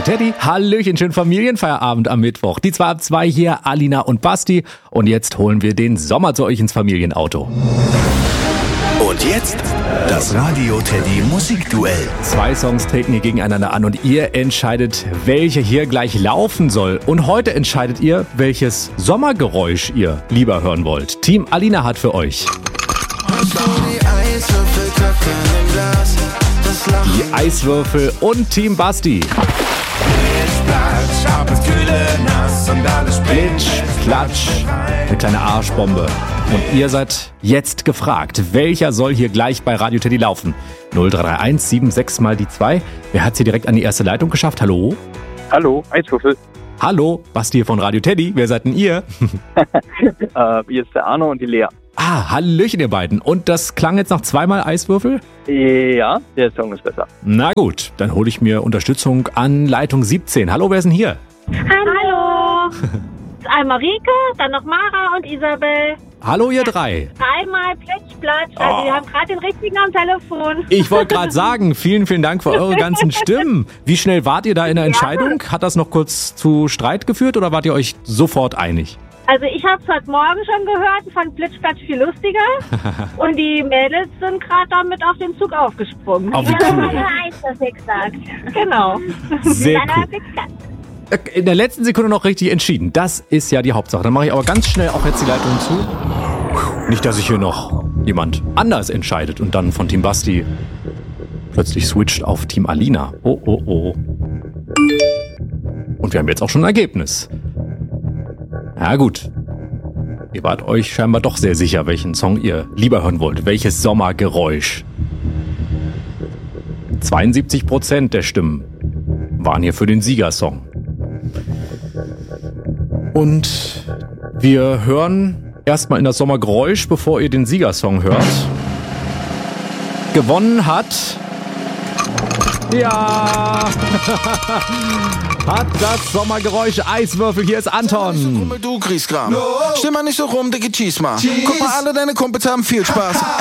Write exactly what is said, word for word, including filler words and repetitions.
Radio Teddy. Hallöchen, schönen Familienfeierabend am Mittwoch. Die zwei ab zwei hier, Alina und Basti. Und jetzt holen wir den Sommer zu euch ins Familienauto. Und jetzt das Radio Teddy Musikduell. Zwei Songs treten hier gegeneinander an und ihr entscheidet, welche hier gleich laufen soll. Und heute entscheidet ihr, welches Sommergeräusch ihr lieber hören wollt. Team Alina hat für euch die Eiswürfel und Team Basti Plitsch, Platsch, eine kleine Arschbombe. Und ihr seid jetzt gefragt, welcher soll hier gleich bei Radio Teddy laufen? null drei drei eins sieben sechs mal die zwei. Wer hat sie direkt an die erste Leitung geschafft? Hallo? Hallo, Eiswürfel. Hallo, Basti hier von Radio Teddy. Wer seid denn ihr? äh, hier ist der Arno und die Lea. Ah, hallöchen ihr beiden. Und das klang jetzt noch zweimal Eiswürfel? Ja, der Song ist besser. Na gut, dann hole ich mir Unterstützung an Leitung siebzehn. Hallo, wer ist denn hier? Hallo. Einmal Rike, dann noch Mara und Isabel. Hallo ihr drei. Dreimal Plitsch, Platsch. Also Oh. wir haben gerade den richtigen am Telefon. Ich wollte gerade sagen, vielen, vielen Dank für eure ganzen Stimmen. Wie schnell wart ihr da in der Entscheidung? Hat das noch kurz zu Streit geführt oder wart ihr euch sofort einig? Also ich habe es heute Morgen schon gehört, fand Plitsch, Platsch viel lustiger. Und die Mädels sind gerade damit auf den Zug aufgesprungen. Oh, wie cool. Eiswürfel gesagt. Genau. Sehr cool. In der letzten Sekunde noch richtig entschieden. Das ist ja die Hauptsache. Dann mache ich aber ganz schnell auch jetzt die Leitung zu. Nicht, dass sich hier noch jemand anders entscheidet und dann von Team Basti plötzlich switcht auf Team Alina. Oh, oh, oh. Und wir haben jetzt auch schon ein Ergebnis. Ja gut. Ihr wart euch scheinbar doch sehr sicher, welchen Song ihr lieber hören wollt. Welches Sommergeräusch. zweiundsiebzig Prozent der Stimmen waren hier für den Siegersong. Und wir hören erstmal in das Sommergeräusch, bevor ihr den Siegersong hört. Gewonnen hat... Ja! Hat das Sommergeräusch Eiswürfel. Hier ist Anton. Du kriegst Kram. Stimm mal nicht so rum, dicke Cheese mal. Guck mal, alle deine Kumpels haben viel Spaß.